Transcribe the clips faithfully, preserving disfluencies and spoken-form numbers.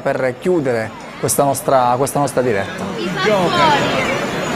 per chiudere questa nostra, questa nostra diretta.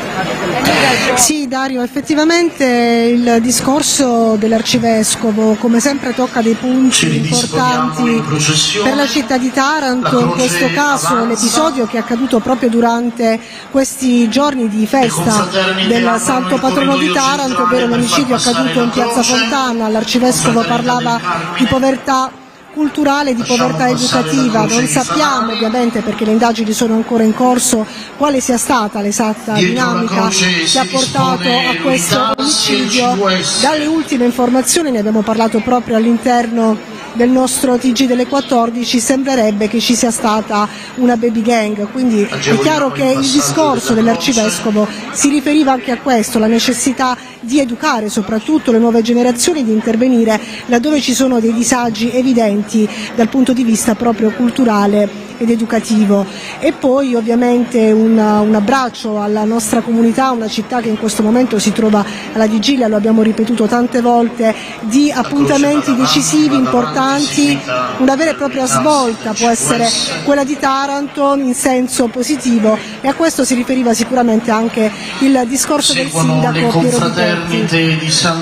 Sì Dario, effettivamente il discorso dell'Arcivescovo come sempre tocca dei punti importanti per la città di Taranto, in questo caso l'episodio che è accaduto proprio durante questi giorni di festa del Santo Patrono di Taranto, ovvero l'omicidio accaduto in piazza Fontana. L'Arcivescovo parlava di povertà culturale, di povertà educativa. Non sappiamo ovviamente, perché le indagini sono ancora in corso, quale sia stata l'esatta dinamica che ha portato a questo omicidio. Dalle ultime informazioni, ne abbiamo parlato proprio all'interno del nostro T G delle quattordici, sembrerebbe che ci sia stata una baby gang, quindi è chiaro che il discorso dell'Arcivescovo si riferiva anche a questo, la necessità di educare soprattutto le nuove generazioni, di intervenire laddove ci sono dei disagi evidenti dal punto di vista proprio culturale ed educativo. E poi ovviamente un, un abbraccio alla nostra comunità, una città che in questo momento si trova alla vigilia, lo abbiamo ripetuto tante volte, di appuntamenti decisivi, importanti. Una vera e propria svolta può essere quella di Taranto in senso positivo, e a questo si riferiva sicuramente anche il discorso del sindaco Piero Di Totti.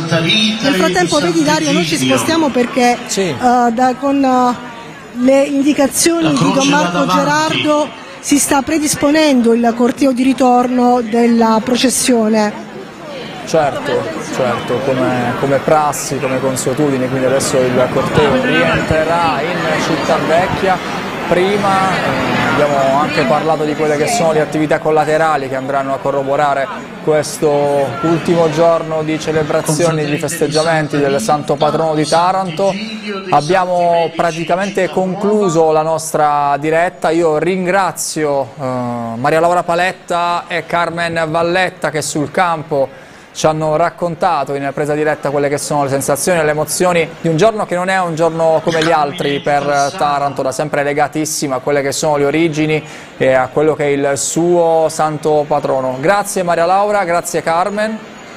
Nel frattempo vedi Dario, noi ci spostiamo perché Sì. uh, da, con uh, le indicazioni di Don Marco Gerardo si sta predisponendo il corteo di ritorno della processione. Certo, certo, come, come prassi, come consuetudine, quindi adesso il corteo rientrerà in Città Vecchia. Prima eh, abbiamo anche parlato di quelle che sono le attività collaterali che andranno a corroborare questo ultimo giorno di celebrazioni, di festeggiamenti del Santo Patrono di Taranto. Abbiamo praticamente concluso la nostra diretta. Io ringrazio eh, Maria Laura Paletta e Carmen Valletta che sul campo ci hanno raccontato in presa diretta quelle che sono le sensazioni e le emozioni di un giorno che non è un giorno come gli altri per Taranto, da sempre legatissima a quelle che sono le origini e a quello che è il suo Santo Patrono. Grazie Maria Laura, grazie Carmen.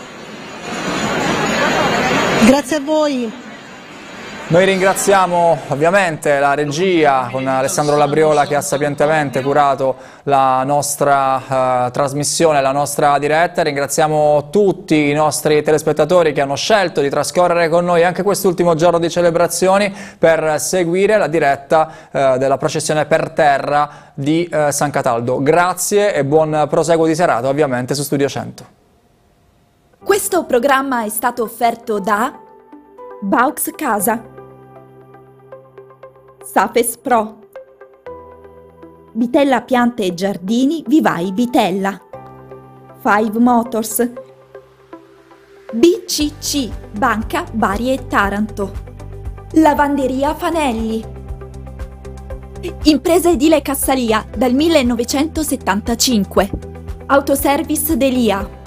Grazie a voi. Noi ringraziamo ovviamente la regia con Alessandro Labriola che ha sapientemente curato la nostra eh, trasmissione, la nostra diretta. Ringraziamo tutti i nostri telespettatori che hanno scelto di trascorrere con noi anche quest'ultimo giorno di celebrazioni per seguire la diretta eh, della processione per terra di eh, San Cataldo. Grazie e buon proseguo di serata ovviamente su Studio cento. Questo programma è stato offerto da Baux Casa, Safes Pro, Bitella Piante e Giardini Vivai Bitella, Five Motors, B C C Banca Bari e Taranto, Lavanderia Fanelli, Impresa Edile Cassalia dal millenovecentosettantacinque, Autoservice Delia.